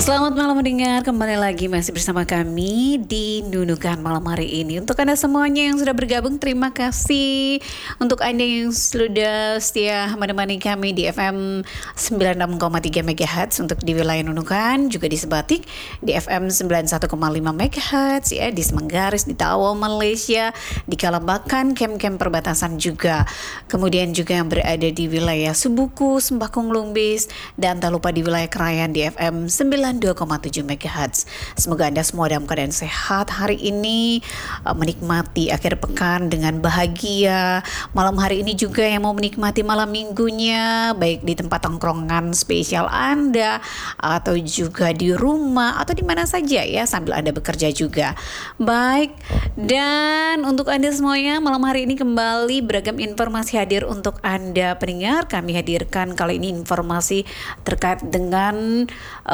Selamat malam mendengar, kembali lagi masih bersama kami di Nunukan malam hari ini. Untuk Anda semuanya yang sudah bergabung, terima kasih. Untuk Anda yang sudah setia menemani kami di FM 96,3 MHz untuk di wilayah Nunukan, juga di Sebatik di FM 91,5 MHz ya, di Semenggaris, di Tawau, Malaysia, di Kalabakan, kem-kem perbatasan juga. Kemudian juga yang berada di wilayah Subuku, Sembakung, Lumbis, dan tak lupa di wilayah Krayan di FM 92,7 MHz. Semoga Anda semua dalam keadaan sehat hari ini, menikmati akhir pekan dengan bahagia. Malam hari ini juga yang mau menikmati malam minggunya, baik di tempat tongkrongan spesial Anda, atau juga di rumah, atau di mana saja ya, sambil Anda bekerja juga. Baik, dan untuk Anda semuanya, malam hari ini kembali beragam informasi hadir untuk Anda pendengar. Kami hadirkan kali ini informasi terkait dengan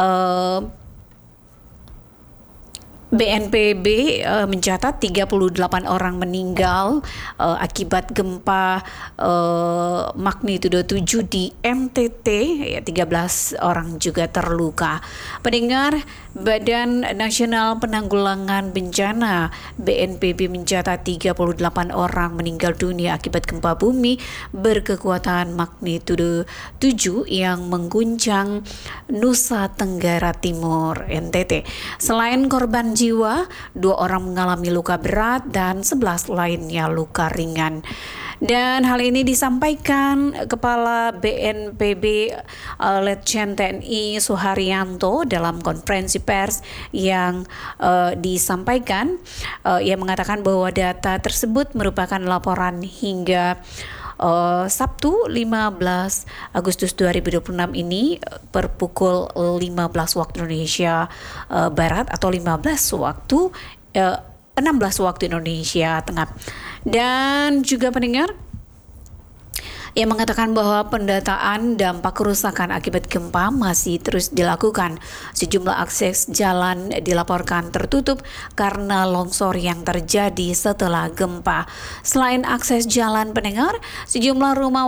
BNPB mencatat 38 orang meninggal akibat gempa magnitudo 7 di NTT, ya, 13 orang juga terluka. Pendengar, Badan Nasional Penanggulangan Bencana BNPB mencatat 38 orang meninggal dunia akibat gempa bumi berkekuatan magnitudo 7 yang mengguncang Nusa Tenggara Timur NTT. Selain korban jiwa, 2 orang mengalami luka berat dan 11 lainnya luka ringan. Dan hal ini disampaikan Kepala BNPB Letjen TNI Suharyanto dalam konferensi pers yang disampaikan. Ia mengatakan bahwa data tersebut merupakan laporan hingga Sabtu 15 Agustus 2026 ini per pukul 15 waktu Indonesia Barat atau 16 waktu Indonesia Tengah. Dan juga pendengar, ia mengatakan bahwa pendataan dampak kerusakan akibat gempa masih terus dilakukan. Sejumlah akses jalan dilaporkan tertutup karena longsor yang terjadi setelah gempa. Selain akses jalan pendengar, sejumlah rumah